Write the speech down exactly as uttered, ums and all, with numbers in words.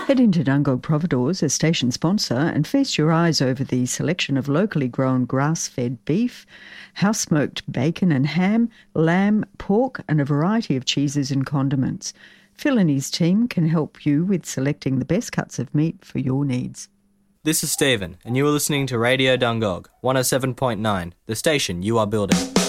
Head into Dungog Providores, a station sponsor, and feast your eyes over the selection of locally grown grass-fed beef, house-smoked bacon and ham, lamb, pork, and a variety of cheeses and condiments. Phil and his team can help you with selecting the best cuts of meat for your needs. This is Stephen, and you are listening to Radio Dungog, one oh seven point nine, the station you are building.